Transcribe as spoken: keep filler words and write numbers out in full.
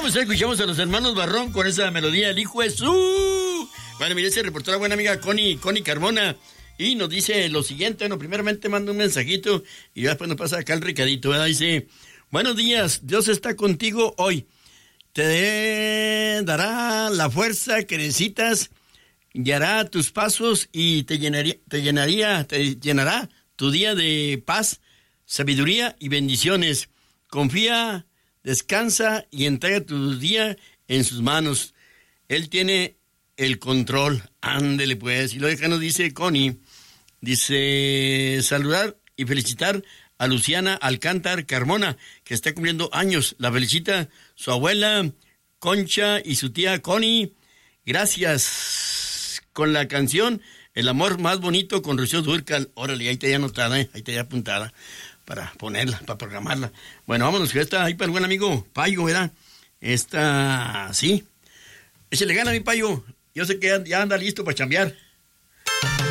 pues escuchamos a los hermanos Barrón con esa melodía, el hijo Jesús. Bueno, mire, se reportó la buena amiga Connie, Connie Carmona. Y nos dice lo siguiente, bueno, primeramente manda un mensajito y después nos pasa acá el recadito, ¿verdad? Dice, buenos días, Dios está contigo hoy. Te dará la fuerza que necesitas, guiará tus pasos y te llenaría, te llenaría, te llenará tu día de paz, sabiduría y bendiciones. Confía, descansa y entrega tu día en sus manos. Él tiene el control. Ándele pues. Y lo deja, nos dice Connie. Dice, saludar y felicitar a Luciana Alcántar Carmona, que está cumpliendo años. La felicita su abuela Concha y su tía Connie. Gracias. Con la canción El amor más bonito con Rocío Dúrcal. Órale, ahí está ya anotada, ¿eh? Ahí está ya apuntada para ponerla, para programarla. Bueno, vámonos, que está ahí para el buen amigo Payo, ¿verdad? Esta, sí. Échale gana, mi Payo. Yo sé que ya anda listo para chambear.